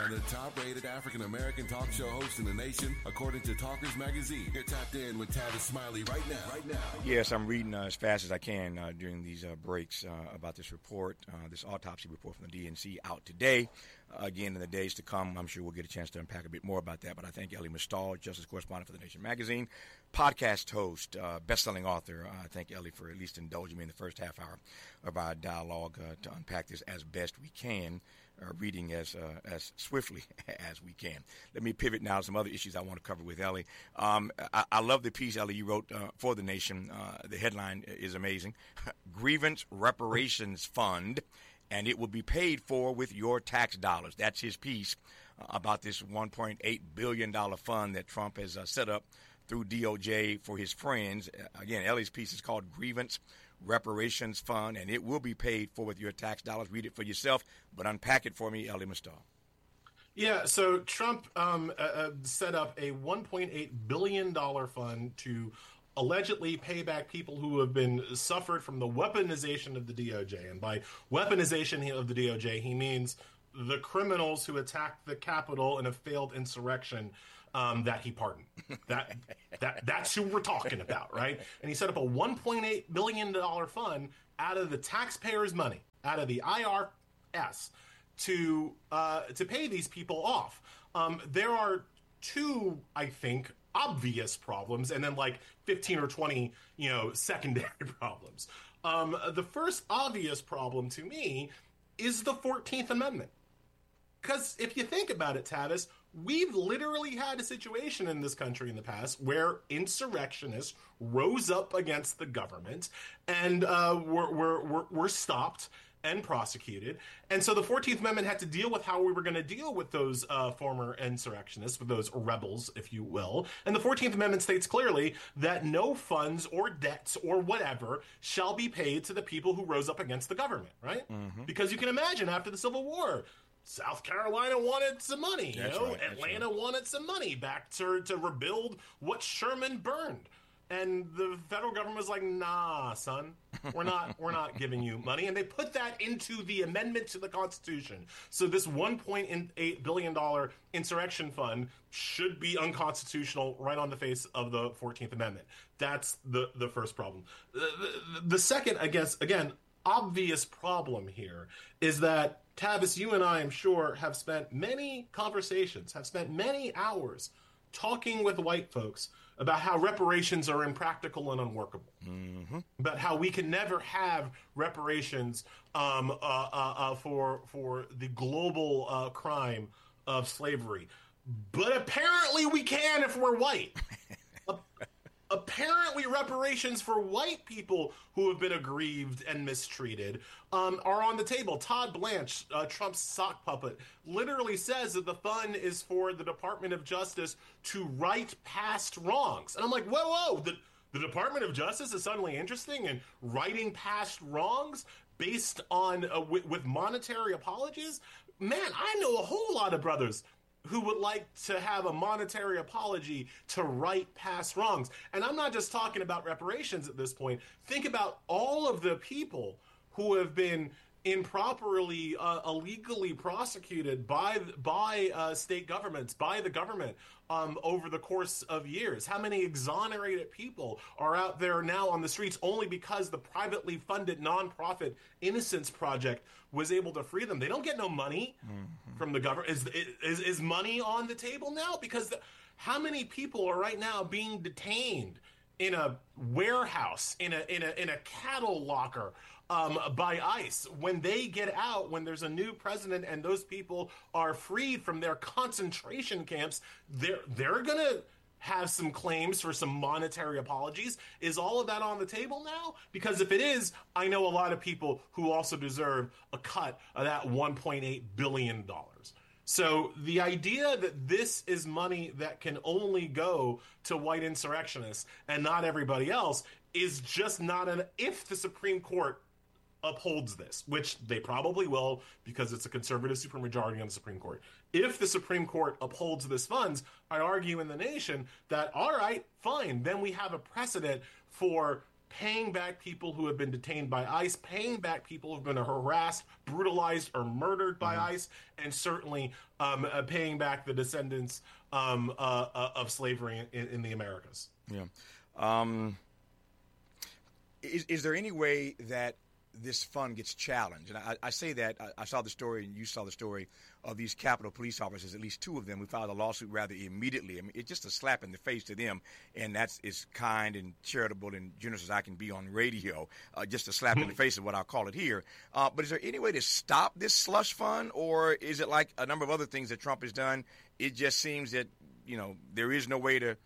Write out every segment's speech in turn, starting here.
and the top-rated African-American talk show host in the nation, according to Talkers Magazine. You're tapped in with Tavis Smiley right now. Yes, I'm reading as fast as I can during these breaks about this report, this autopsy report from the DNC out today. Again, in the days to come, I'm sure we'll get a chance to unpack a bit more about that. But I thank Elie Mystal, Justice Correspondent for The Nation Magazine, podcast host, best-selling author. I thank Elie for at least indulging me in the first half hour of our dialogue to unpack this as best we can, reading as swiftly as we can. Let me pivot now to some other issues I want to cover with Elie. I love the piece, Elie, you wrote for The Nation. The headline is amazing. Grievance Reparations Fund, and it will be paid for with your tax dollars. That's his piece about this $1.8 billion fund that Trump has set up through DOJ for his friends. Again, Elie's piece is called Grievance Reparations Fund, and it will be paid for with your tax dollars. Read it for yourself, but unpack it for me, Elie Mystal. Yeah, so Trump set up a $1.8 billion fund to allegedly pay back people who have been suffered from the weaponization of the DOJ. And by weaponization of the DOJ, he means the criminals who attacked the Capitol in a failed insurrection that he pardoned. That's who we're talking about, right? And he set up a $1.8 billion fund out of the taxpayers' money, out of the IRS, to pay these people off. There are two, I think, obvious problems, and then like 15 or 20, secondary problems. The first obvious problem to me is the 14th Amendment. Because if you think about it, Tavis, we've literally had a situation in this country in the past where insurrectionists rose up against the government and were stopped and prosecuted. And so the 14th Amendment had to deal with how we were going to deal with those former insurrectionists, with those rebels, if you will. And the 14th Amendment states clearly that no funds or debts or whatever shall be paid to the people who rose up against the government, right? Mm-hmm. Because you can imagine after the Civil War, South Carolina wanted some money, right, Atlanta wanted some money back to rebuild what Sherman burned. And the federal government was like, nah, son, we're not giving you money. And they put that into the amendment to the Constitution. So this $1.8 billion insurrection fund should be unconstitutional right on the face of the 14th Amendment. That's the first problem. The second, I guess, again, obvious problem here is that, Tavis, you and I, I'm sure, have spent many conversations, have spent many hours talking with white folks about how reparations are impractical and unworkable, mm-hmm. about how we can never have reparations for the global crime of slavery. But apparently we can if we're white. Apparently reparations for white people who have been aggrieved and mistreated are on the table. Todd Blanche, Trump's sock puppet, literally says that the fund is for the Department of Justice to right past wrongs. And I'm like, whoa, the Department of Justice is suddenly interesting in righting past wrongs based on, with monetary apologies? Man, I know a whole lot of brothers who would like to have a monetary apology to right past wrongs. And I'm not just talking about reparations at this point. Think about all of the people who have been improperly, illegally prosecuted by state governments, by the government over the course of years. How many exonerated people are out there now on the streets only because the privately funded nonprofit Innocence Project was able to free them? They don't get no money from the government. Is money on the table now? Because how many people are right now being detained in a warehouse, in a cattle locker, by ICE? When they get out, when there's a new president and those people are freed from their concentration camps, they're going to have some claims for some monetary apologies. Is all of that on the table now? Because if it is, I know a lot of people who also deserve a cut of that $1.8 billion. So the idea that this is money that can only go to white insurrectionists and not everybody else is just not if the Supreme Court upholds this, which they probably will because it's a conservative supermajority on the Supreme Court. If the Supreme Court upholds this funds, I argue in the nation that, all right, fine, then we have a precedent for paying back people who have been detained by ICE, paying back people who have been harassed, brutalized, or murdered by ICE, and certainly paying back the descendants of slavery in the Americas. Yeah. Is there any way that this fund gets challenged? And I say that, I saw the story, and you saw the story of these Capitol police officers, at least two of them, who filed a lawsuit rather immediately. I mean, it's just a slap in the face to them, and that's as kind and charitable and generous as I can be on radio. Just a slap in the face is what I'll call it here. But is there any way to stop this slush fund, or is it like a number of other things that Trump has done? It just seems that, there is no way to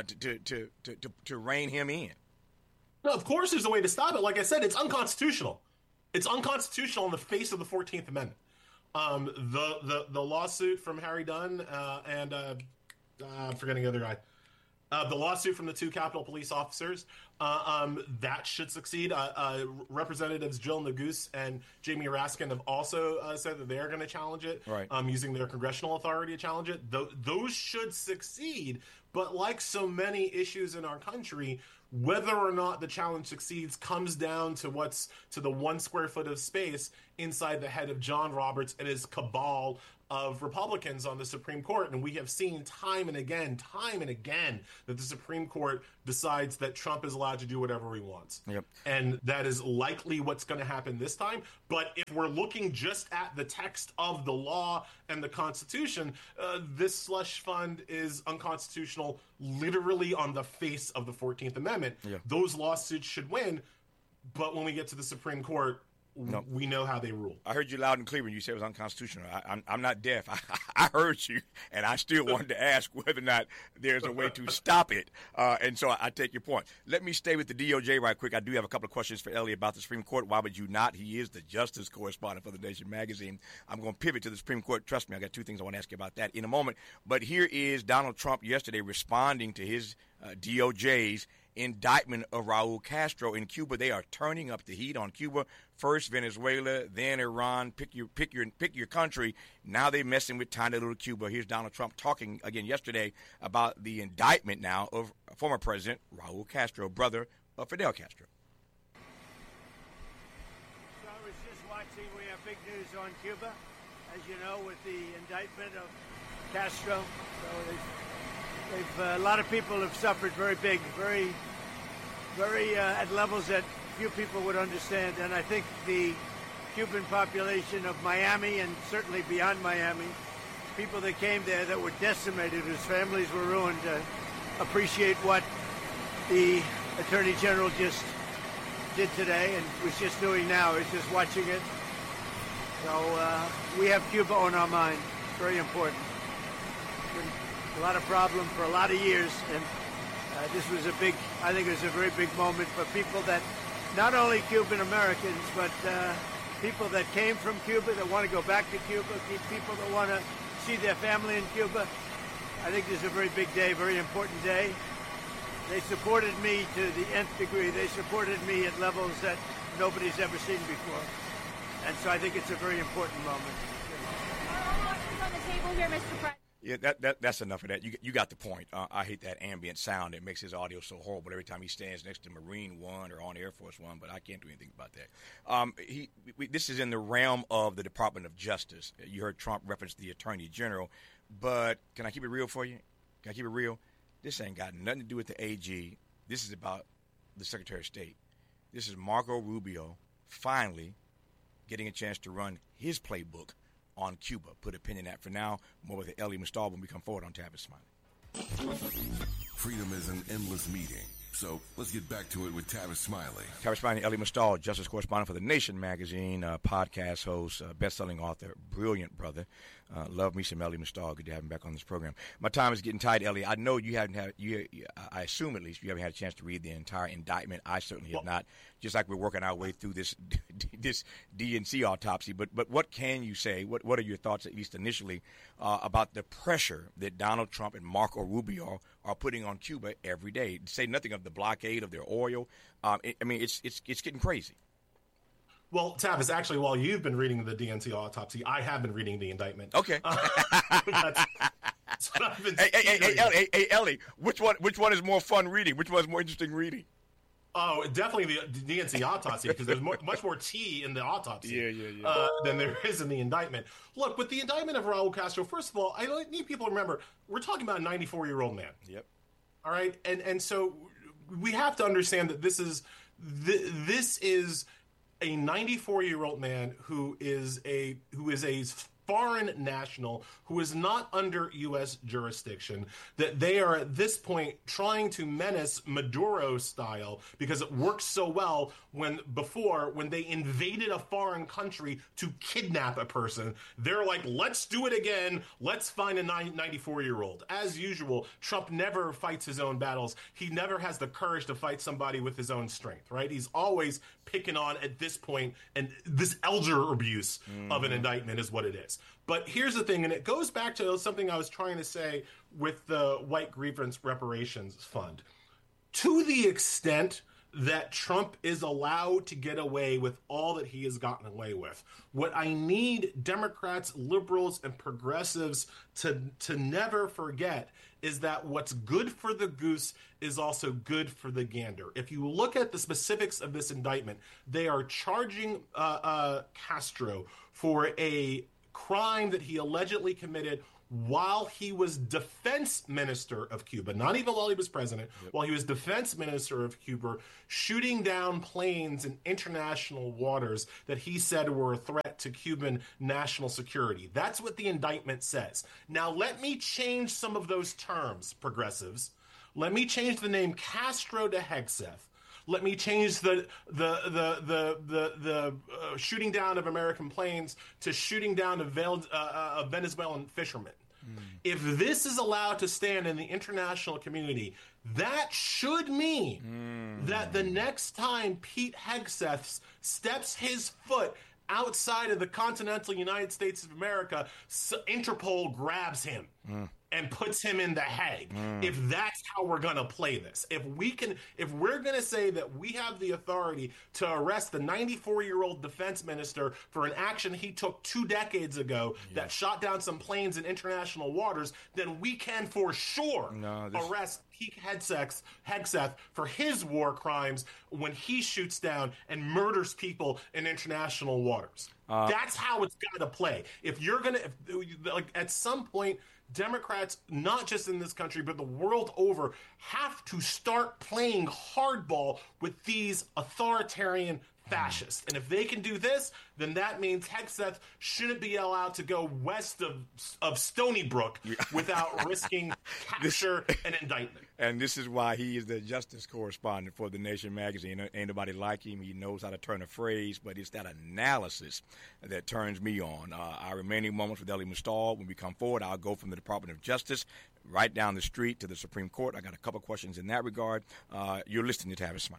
rein him in. No, of course there's a way to stop it. Like I said, it's unconstitutional. It's unconstitutional in the face of the 14th Amendment. The lawsuit from Harry Dunn and I'm forgetting the other guy. The lawsuit from the two Capitol police officers, that should succeed. Representatives Jill Neguse and Jamie Raskin have also said that they're going to challenge it, right. Using their congressional authority to challenge it. Those should succeed. But like so many issues in our country, whether or not the challenge succeeds comes down to the 1 square foot of space inside the head of John Roberts and his cabal of Republicans on the Supreme Court. And we have seen time and again, that the Supreme Court decides that Trump is allowed to do whatever he wants. Yep. And that is likely what's going to happen this time. But if we're looking just at the text of the law and the Constitution, this slush fund is unconstitutional literally on the face of the 14th Amendment. Yeah. Those lawsuits should win. But when we get to the Supreme Court, we know how they rule. I heard you loud and clear when you said it was unconstitutional. I'm not deaf. I heard you, and I still wanted to ask whether or not there's a way to stop it. And so I take your point. Let me stay with the DOJ right quick. I do have a couple of questions for Ellie about the Supreme Court. Why would you not? He is the justice correspondent for The Nation magazine. I'm going to pivot to the Supreme Court. Trust me, I got two things I want to ask you about that in a moment. But here is Donald Trump yesterday responding to his DOJ's indictment of Raul Castro in Cuba. They are turning up the heat on Cuba. First Venezuela, then Iran. Pick your country. Now they're messing with tiny little Cuba. Here's Donald Trump talking again yesterday about the indictment now of former President Raul Castro, brother of Fidel Castro. So I was just watching. We have big news on Cuba, as you know, with the indictment of Castro. So a lot of people have suffered very big, very at levels that few people would understand. And I think the Cuban population of Miami and certainly beyond Miami, people that came there that were decimated, whose families were ruined, appreciate what the Attorney General just did today and was just doing now, is just watching it. So we have Cuba on our mind. Very important. A lot of problem for a lot of years, and this was I think it was a very big moment for people that, not only Cuban Americans, but people that came from Cuba that want to go back to Cuba, people that want to see their family in Cuba. I think this is a very big day, very important day. They supported me to the nth degree. They supported me at levels that nobody's ever seen before. And so I think it's a very important moment. All options on the table here, Mr. President. Yeah, that's enough of that. You got the point. I hate that ambient sound. It makes his audio so horrible every time he stands next to Marine One or on Air Force One, but I can't do anything about that. This is in the realm of the Department of Justice. You heard Trump reference the Attorney General, but can I keep it real for you? Can I keep it real? This ain't got nothing to do with the AG. This is about the Secretary of State. This is Marco Rubio finally getting a chance to run his playbook on Cuba. Put a pin in that for now. More with Ellie Mustal when we come forward on Tavis Smiley. Freedom is an endless meeting. So let's get back to it with Tavis Smiley. Tavis Smiley, Ellie Mustal, justice correspondent for The Nation magazine, podcast host, best-selling author, brilliant brother. Love me some Ellie Mustal. Good to have him back on this program. My time is getting tight, Ellie. I know you haven't had, I assume at least, you haven't had a chance to read the entire indictment. I certainly have not, just like we're working our way through this DNC autopsy. But what can you say? What are your thoughts, at least initially, about the pressure that Donald Trump and Marco Rubio are putting on Cuba every day? To say nothing of the blockade of their oil. It's getting crazy. Well, Tavis, actually, while you've been reading the DNC autopsy, I have been reading the indictment. Okay. That's what I've been hey, Ellie, which one is more fun reading? Which one is more interesting reading? Oh, definitely the DNC autopsy, because there's much more tea in the autopsy than there is in the indictment. Look, with the indictment of Raul Castro, first of all, I need people to remember, we're talking about a 94-year-old man. Yep. All right? And so we have to understand that this is a 94-year-old man who is a foreign national, who is not under U.S. jurisdiction, that they are at this point trying to menace Maduro style, because it worked so well when they invaded a foreign country to kidnap a person. They're like, let's do it again. Let's find a 94-year-old. As usual, Trump never fights his own battles. He never has the courage to fight somebody with his own strength, right? He's always picking on, at this point, and this elder abuse of an indictment is what it is. But here's the thing, and it goes back to something I was trying to say with the White Grievance Reparations Fund. To the extent that Trump is allowed to get away with all that he has gotten away with, what I need Democrats, liberals, and progressives to never forget is that what's good for the goose is also good for the gander. If you look at the specifics of this indictment, they are charging Castro for a crime that he allegedly committed while he was defense minister of Cuba, not even while he was president, while he was defense minister of Cuba, shooting down planes in international waters that he said were a threat to Cuban national security. That's what the indictment says. Now, let me change some of those terms, progressives. Let me change the name Castro to Hegseth. Let me change the shooting down of American planes to shooting down of Venezuelan fishermen. If this is allowed to stand in the international community, that should mean that the next time Pete Hegseth steps his foot outside of the continental United States of America, Interpol grabs him and puts him in The Hague. If that's how we're going to play this, if we're going to say that we have the authority to arrest the 94-year-old defense minister for an action he took 2 decades ago that shot down some planes in international waters, then we can for sure arrest Pete Hegseth for his war crimes when he shoots down and murders people in international waters. That's how it's got to play. If you're going to, at some point, Democrats, not just in this country, but the world over, have to start playing hardball with these authoritarian fascists. And if they can do this, then that means Hegseth shouldn't be allowed to go west of Stony Brook without risking capture and indictment. And this is why he is the justice correspondent for The Nation magazine. Ain't nobody like him. He knows how to turn a phrase, but it's that analysis that turns me on. Our remaining moments with Elie Mystal, when we come forward, I'll go from the Department of Justice right down the street to the Supreme Court. I got a couple questions in that regard. You're listening to Tavis Smiley.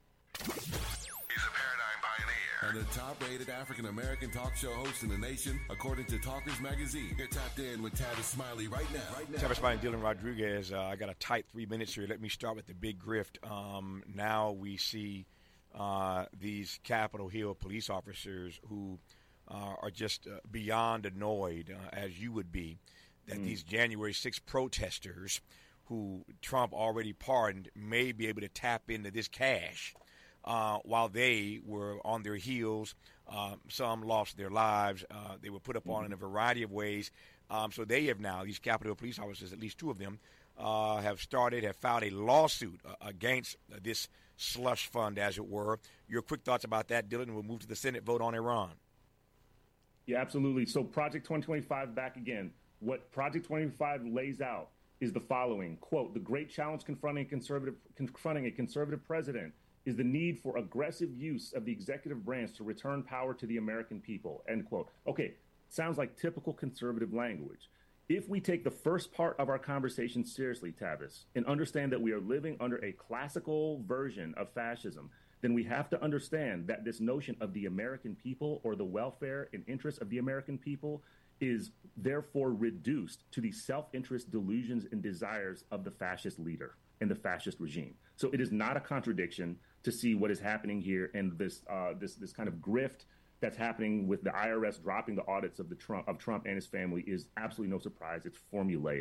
He's a paradigm pioneer and the top-rated African-American talk show host in the nation, according to Talkers Magazine. You're tapped in with Tavis Smiley right now. Tavis Smiley and Dylan Rodriguez. I got a tight 3 minutes here. Let me start with the big grift. Now we see these Capitol Hill police officers who are just beyond annoyed, as you would be, that these January 6 protesters who Trump already pardoned may be able to tap into this cash. While they were on their heels, some lost their lives. They were put up on in a variety of ways. So they have now, these Capitol Hill police officers, at least 2 of them, have filed a lawsuit against this slush fund, as it were. Your quick thoughts about that, Dylan, and we'll move to the Senate vote on Iran. Yeah, absolutely. So Project 2025 back again. What Project 2025 lays out is the following, quote, the great challenge confronting a conservative president is the need for aggressive use of the executive branch to return power to the American people, end quote. Okay, sounds like typical conservative language. If we take the first part of our conversation seriously, Tavis, and understand that we are living under a classical version of fascism, then we have to understand that this notion of the American people or the welfare and interests of the American people is therefore reduced to the self-interest delusions and desires of the fascist leader and the fascist regime. So it is not a contradiction to see what is happening here and this kind of grift that's happening with the IRS dropping the audits of Trump and his family is absolutely no surprise. It's formulaic.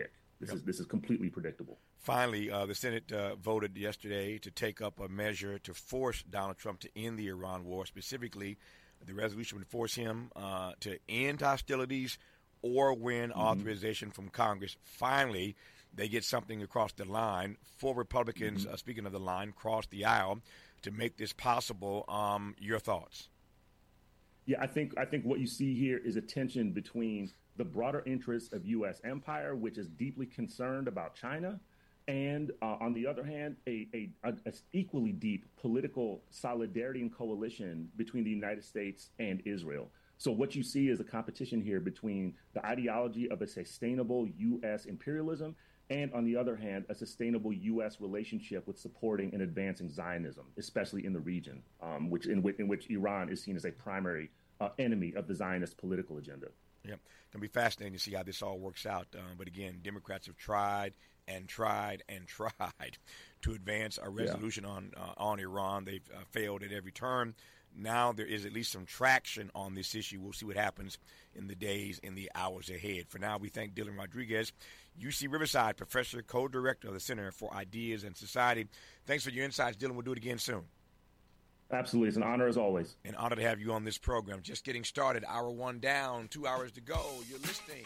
This is completely predictable. Finally, the Senate voted yesterday to take up a measure to force Donald Trump to end the Iran war. Specifically, the resolution would force him to end hostilities or win authorization from Congress. Finally, they get something across the line. 4 Republicans, speaking of the line, crossed the aisle to make this possible. Your thoughts? Yeah, I think what you see here is a tension between the broader interests of U.S. empire, which is deeply concerned about China, and on the other hand, a equally deep political solidarity and coalition between the United States and Israel. So what you see is a competition here between the ideology of a sustainable U.S. imperialism and, on the other hand, a sustainable U.S. relationship with supporting and advancing Zionism, especially in the region, in which Iran is seen as a primary enemy of the Zionist political agenda. Yeah, it's going to be fascinating to see how this all works out. But again, Democrats have tried and tried and tried to advance a resolution on Iran. They've failed at every turn. Now there is at least some traction on this issue. We'll see what happens in the days and the hours ahead. For now, we thank Dylan Rodriguez, UC Riverside professor, co-director of the Center for Ideas and Society. Thanks for your insights, Dylan. We'll do it again soon. Absolutely. It's an honor as always. An honor to have you on this program. Just getting started. Hour 1 down, 2 hours to go. You're listening.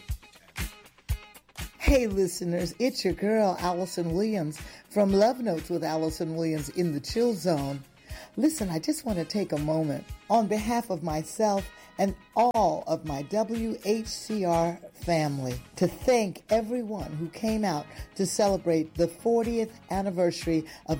Hey, listeners, it's your girl, Allison Williams, from Love Notes with Allison Williams in the Chill Zone. Listen, I just want to take a moment on behalf of myself and all of my WHCR family to thank everyone who came out to celebrate the 40th anniversary of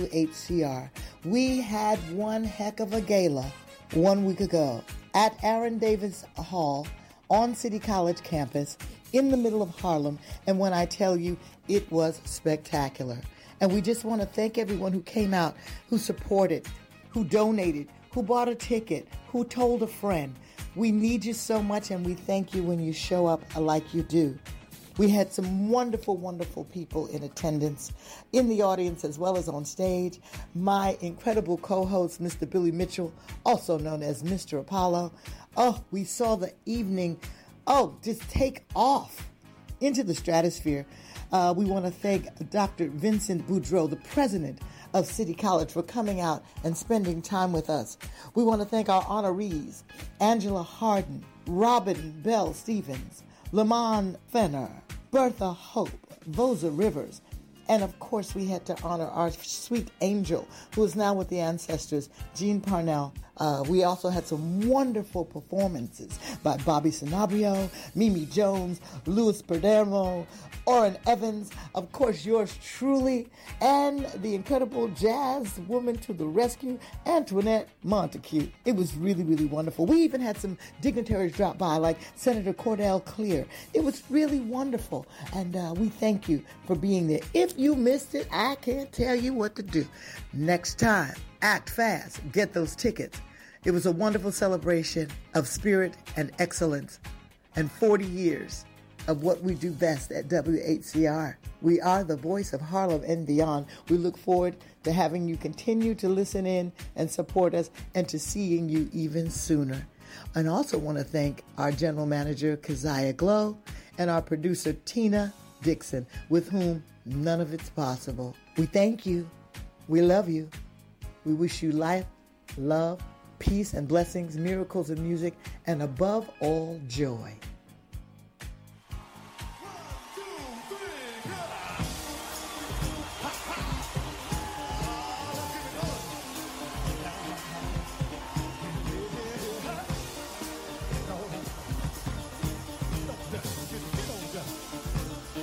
WHCR. We had one heck of a gala 1 week ago at Aaron Davis Hall on City College campus in the middle of Harlem, and when I tell you, it was spectacular. And we just want to thank everyone who came out, who supported, who donated, who bought a ticket, who told a friend. We need you so much, and we thank you when you show up like you do. We had some wonderful, wonderful people in attendance, in the audience as well as on stage. My incredible co-host, Mr. Billy Mitchell, also known as Mr. Apollo. Oh, we saw the evening, just take off into the stratosphere. We want to thank Dr. Vincent Boudreau, the president of City College, for coming out and spending time with us. We want to thank our honorees, Angela Harden, Robin Bell Stevens, Lamont Fenner, Bertha Hope, Vosa Rivers, and of course we had to honor our sweet angel, who is now with the ancestors, Jean Parnell. We also had some wonderful performances by Bobby Sanabria, Mimi Jones, Louis Perdermo, Orrin Evans, of course yours truly, and the incredible jazz woman to the rescue, Antoinette Montague. It was really, really wonderful. We even had some dignitaries drop by, like Senator Cordell Clear. It was really wonderful, and we thank you for being there. If you missed it, I can't tell you what to do. Next time, act fast, get those tickets. It was a wonderful celebration of spirit and excellence, and 40 years of what we do best at WHCR. We are the voice of Harlem and beyond. We look forward to having you continue to listen in and support us, and to seeing you even sooner. And also want to thank our general manager, Keziah Glow, and our producer, Tina Dixon, with whom none of it's possible. We thank you. We love you. We wish you life, love, peace, and blessings, miracles and music, and above all, joy.